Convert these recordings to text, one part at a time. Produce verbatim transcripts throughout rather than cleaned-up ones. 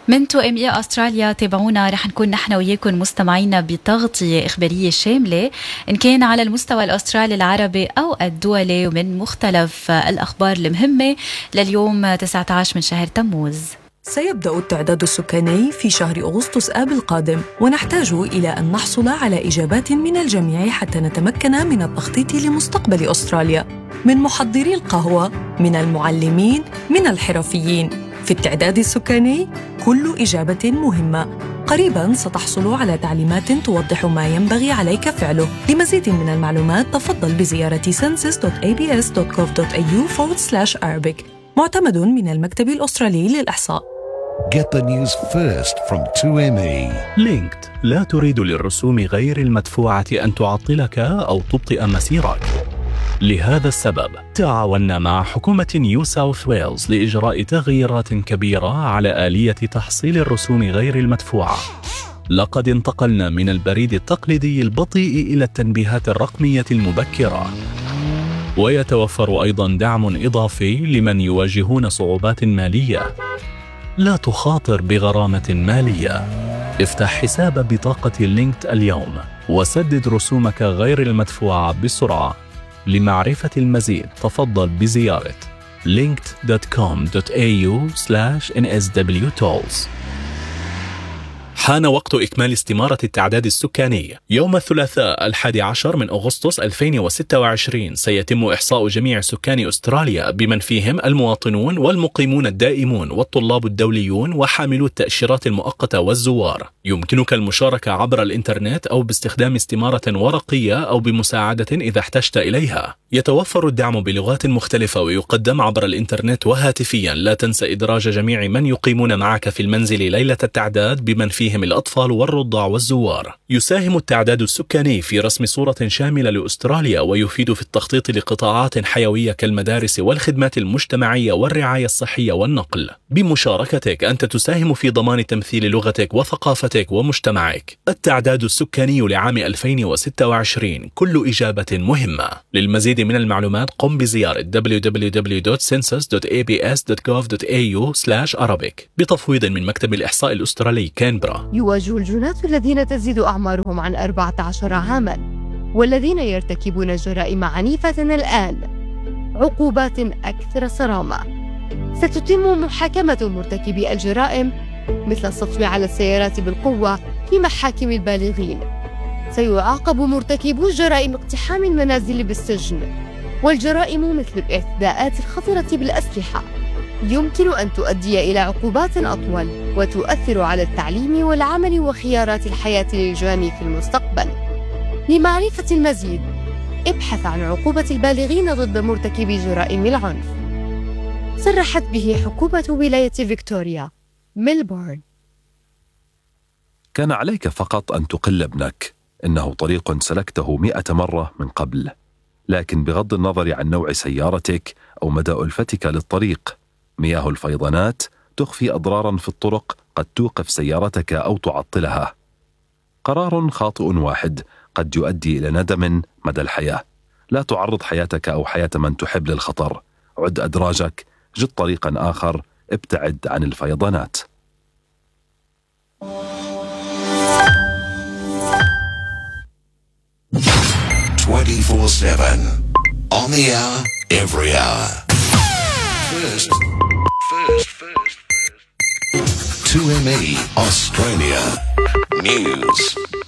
من تو ام اي استراليا تابعونا، رح نكون نحن وياكم مستمعينا بتغطية إخبارية شاملة إن كان على المستوى الأسترالي العربي أو الدولي ومن مختلف الأخبار المهمة لليوم تسعة عشر من شهر تموز. سيبدأ التعداد السكاني في شهر أغسطس آب القادم، ونحتاج إلى أن نحصل على إجابات من الجميع حتى نتمكن من التخطيط لمستقبل أستراليا، من محضري القهوة، من المعلمين، من الحرفيين. في التعداد السكاني كل إجابة مهمة. قريباً ستحصل على تعليمات توضح ما ينبغي عليك فعله. لمزيد من المعلومات تفضل بزيارة census dot a b s dot gov dot a u forward slash arabic. معتمد من المكتب الأسترالي للإحصاء. Get the news first from تو إم إي. لينكد لا تريد للرسوم غير المدفوعة أن تعطلك أو تبطئ مسيرك. لهذا السبب تعاوننا مع حكومة نيو ساوث ويلز لإجراء تغييرات كبيرة على آلية تحصيل الرسوم غير المدفوعة. لقد انتقلنا من البريد التقليدي البطيء إلى التنبيهات الرقمية المبكرة. ويتوفر أيضاً دعم إضافي لمن يواجهون صعوبات مالية. لا تخاطر بغرامة مالية. افتح حساب بطاقة لينكد اليوم وسدد رسومك غير المدفوعة بسرعة. لمعرفة المزيد تفضل بزيارة linked dot com dot a u slash n s w tolls. حان وقت إكمال استمارة التعداد السكاني. يوم الثلاثاء الحادي عشر من أغسطس ألفين وستة وعشرين سيتم إحصاء جميع سكان أستراليا بمن فيهم المواطنون والمقيمون الدائمون والطلاب الدوليون وحاملو التأشيرات المؤقتة والزوار. يمكنك المشاركة عبر الإنترنت أو باستخدام استمارة ورقية أو بمساعدة إذا احتجت إليها. يتوفر الدعم بلغات مختلفة ويقدم عبر الإنترنت وهاتفيا. لا تنسى إدراج جميع من يقيمون معك في المنزل ليلة التعداد بمن فيهم الأطفال والرضع والزوار. يساهم التعداد السكاني في رسم صورة شاملة لأستراليا ويفيد في التخطيط لقطاعات حيوية كالمدارس والخدمات المجتمعية والرعاية الصحية والنقل. بمشاركتك أنت تساهم في ضمان تمثيل لغتك وثقافتك ومجتمعك. التعداد السكاني لعام ألفين وستة وعشرين كل إجابة مهمة. للمزيد من المعلومات قم بزيارة دبليو دبليو دبليو dot census dot a b s dot gov dot a u slash arabic بتفويض من مكتب الإحصاء الأسترالي كانبرا. يواجه الجنات الذين تزيد أعمارهم عن أربعة عشر عاماً والذين يرتكبون الجرائم عنيفة الآن عقوبات أكثر صرامة. ستتم محاكمة مرتكبي الجرائم مثل السطو على السيارات بالقوة في محاكم البالغين. سيعاقب مرتكبو جرائم اقتحام المنازل بالسجن، والجرائم مثل الاعتداءات الخطرة بالأسلحة يمكن أن تؤدي إلى عقوبات أطول وتؤثر على التعليم والعمل وخيارات الحياة للجاني في المستقبل. لمعرفة المزيد ابحث عن عقوبة البالغين ضد مرتكبي جرائم العنف. صرحت به حكومة ولاية فيكتوريا ميلبورن. كان عليك فقط أن تقل ابنك. إنه طريق سلكته مئة مرة من قبل، لكن بغض النظر عن نوع سيارتك أو مدى ألفتك للطريق، مياه الفيضانات تخفي أضراراً في الطرق قد توقف سيارتك أو تعطلها. قرار خاطئ واحد قد يؤدي إلى ندم مدى الحياة. لا تعرض حياتك أو حياة من تحب للخطر. عد أدراجك، جد طريقاً آخر، ابتعد عن الفيضانات. twenty-four seven on the hour, every hour. First, first, first, first. two M E Australia News.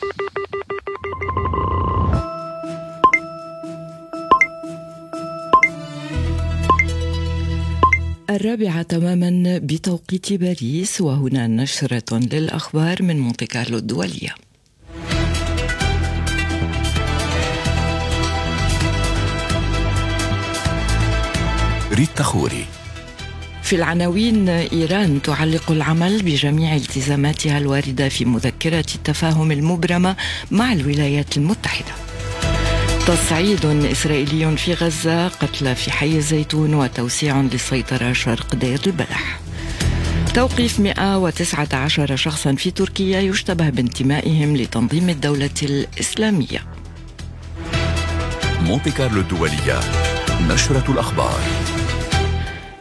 الرابعة تماما بتوقيت باريس، وهنا نشرة للأخبار من مونتي كارلو الدولية. ريتا خوري. في العناوين: إيران تعلق العمل بجميع التزاماتها الواردة في مذكرة التفاهم المبرمة مع الولايات المتحدة. تصعيد إسرائيلي في غزة، قتلى في حي الزيتون وتوسيع للسيطرة شرق دير البلح. توقيف مئة وتسعة عشر شخصا في تركيا يشتبه بانتمائهم لتنظيم الدولة الإسلامية. مونتي كارلو الدولية، نشرة الأخبار.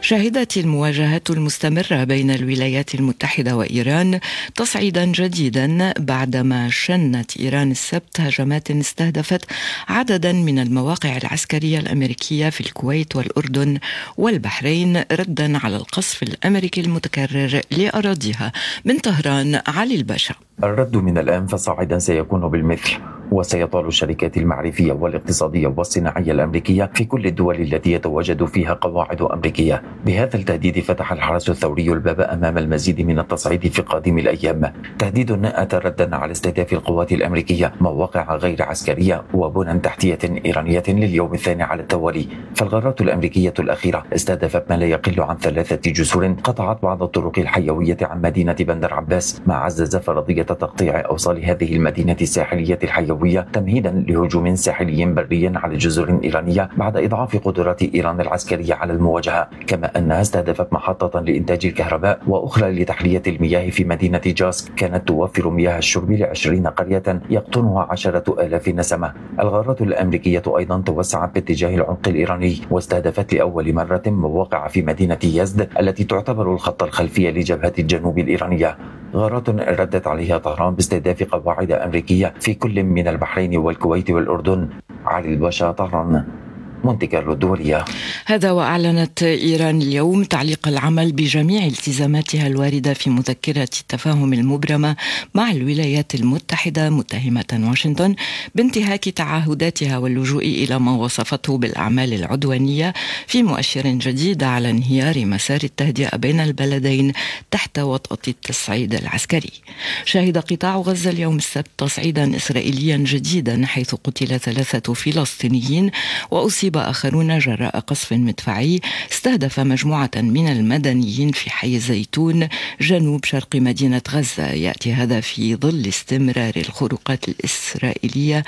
شهدت المواجهات المستمرة بين الولايات المتحدة وإيران تصعيدا جديدا بعدما شنت إيران السبت هجمات استهدفت عددا من المواقع العسكرية الأمريكية في الكويت والأردن والبحرين ردا على القصف الأمريكي المتكرر لأراضيها. من طهران علي الباشا. الرد من الآن فصاعدا سيكون بالمثل، وسيطال الشركات المعرفية والاقتصادية والصناعية الأمريكية في كل الدول التي يتواجد فيها قواعد أمريكية. بهذا التهديد فتح الحرس الثوري الباب أمام المزيد من التصعيد في قادم الأيام، تهديد أتى ردا على استهداف القوات الأمريكية مواقع غير عسكرية وبنى تحتية إيرانية لليوم الثاني على التوالي. فالغارات الأمريكية الأخيرة استهدفت ما لا يقل عن ثلاثة جسور قطعت بعض الطرق الحيوية عن مدينة بندر عباس، ما عزز فرضية تقطيع أوصال هذه المدينة الساحلية الحيوية تمهيدا لهجوم ساحلي بري على جزر إيرانية بعد إضعاف قدرات إيران العسكرية على المواجهة، كما أنها استهدفت محطة لإنتاج الكهرباء وأخرى لتحلية المياه في مدينة جاسك كانت توفر مياه الشرب لعشرين قرية يقطنها عشرة آلاف نسمة. الغارات الأمريكية أيضا توسعت باتجاه العمق الإيراني واستهدفت لأول مرة مواقع في مدينة يزد التي تعتبر الخط الخلفي لجبهة الجنوب الإيرانية. غارات ردت عليها طهران باستهداف قواعد أمريكية في كل من البحرين والكويت والأردن. علي الباشا، طهران، منتجر الدولية. هذا وأعلنت إيران اليوم تعليق العمل بجميع التزاماتها الواردة في مذكرة التفاهم المبرمة مع الولايات المتحدة، متهمة واشنطن بانتهاك تعهداتها واللجوء إلى ما وصفته بالأعمال العدوانية في مؤشر جديد على انهيار مسار التهدئة بين البلدين تحت وطأة التصعيد العسكري. شهد قطاع غزة اليوم السبت تصعيدا إسرائيليا جديدا حيث قتل ثلاثة فلسطينيين وأصيب آخرون جراء قصف مدفعي استهدف مجموعة من المدنيين في حي الزيتون جنوب شرق مدينة غزة. يأتي هذا في ظل استمرار الخروقات الإسرائيلية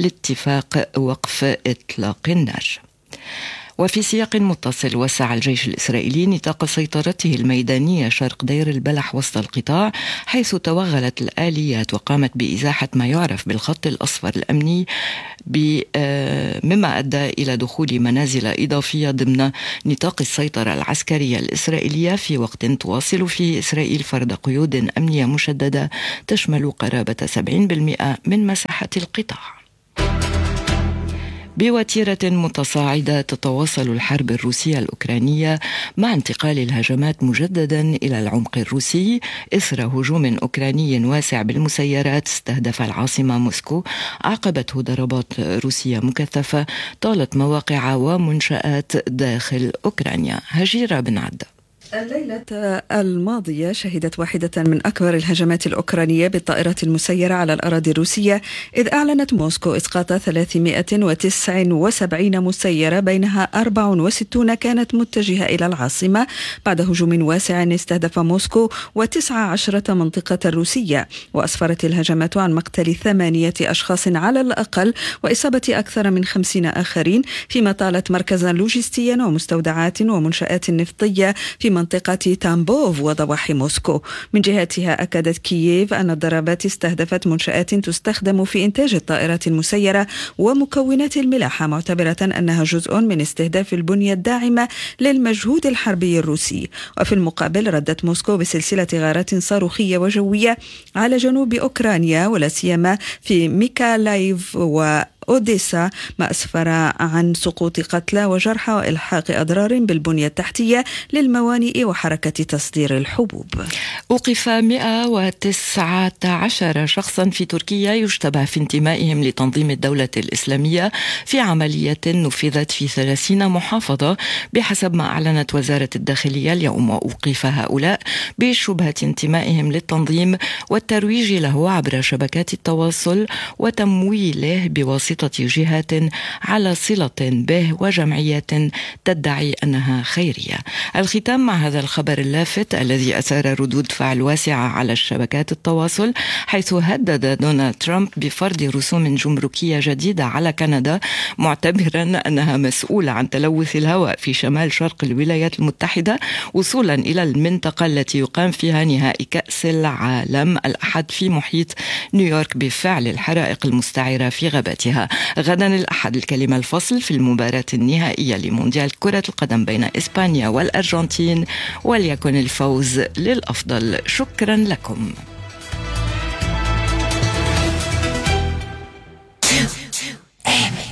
لاتفاق وقف إطلاق النار. وفي سياق متصل، وسع الجيش الإسرائيلي نطاق سيطرته الميدانية شرق دير البلح وسط القطاع، حيث توغلت الآليات وقامت بإزاحة ما يعرف بالخط الأصفر الأمني، مما أدى إلى دخول منازل إضافية ضمن نطاق السيطرة العسكرية الإسرائيلية، في وقت تواصل فيه إسرائيل فرض قيود أمنية مشددة تشمل قرابة سبعين بالمئة من مساحة القطاع. بوتيرة متصاعدة تتواصل الحرب الروسية الأوكرانية مع انتقال الهجمات مجددا إلى العمق الروسي إثر هجوم أوكراني واسع بالمسيرات استهدف العاصمة موسكو، عقبته ضربات روسية مكثفة طالت مواقع ومنشآت داخل أوكرانيا. هجيرة بن عدة. الليلة الماضية شهدت واحدة من أكبر الهجمات الأوكرانية بالطائرات المسيرة على الأراضي الروسية، إذ أعلنت موسكو إسقاط ثلاثمائة وتسعة وسبعين مسيرة، بينها أربع وستون كانت متجهة إلى العاصمة بعد هجوم واسع استهدف موسكو وتسع عشرة منطقة روسية. وأسفرت الهجمات عن مقتل ثمانية أشخاص على الأقل وإصابة أكثر من خمسين آخرين، فيما طالت مركزا لوجستيا ومستودعات ومنشآت نفطية في منطقة تامبوف وضواحي موسكو. من جهتها أكدت كييف أن الضربات استهدفت منشآت تستخدم في إنتاج الطائرات المسيرة ومكونات الملاحة، معتبرة أنها جزء من استهداف البنية الداعمة للمجهود الحربي الروسي. وفي المقابل ردت موسكو بسلسلة غارات صاروخية وجوية على جنوب أوكرانيا، ولا سيما في ميكالايف و أوديسا، ما أسفر عن سقوط قتلى وجرحى وإلحاق أضرار بالبنية التحتية للموانئ وحركة تصدير الحبوب. أوقف مئة وتسعة عشر شخصا في تركيا يشتبه في انتمائهم لتنظيم الدولة الإسلامية في عملية نفذت في ثلاثين محافظة بحسب ما أعلنت وزارة الداخلية اليوم. وأوقف هؤلاء بشبهة انتمائهم للتنظيم والترويج له عبر شبكات التواصل وتمويله بواسطة جهات على صلة به وجمعيات تدعي أنها خيرية. الختام مع هذا الخبر اللافت الذي أثار ردود فعل واسعة على الشبكات التواصل، حيث هدد دونالد ترامب بفرض رسوم جمركية جديدة على كندا، معتبرا أنها مسؤولة عن تلوث الهواء في شمال شرق الولايات المتحدة وصولا إلى المنطقة التي يقام فيها نهائي كأس العالم الأحد في محيط نيويورك بفعل الحرائق المستعرة في غاباتها. غدا الأحد الكلمة الفصل في المباراة النهائية لمونديال كرة القدم بين إسبانيا والأرجنتين، وليكن الفوز للأفضل. شكرا لكم.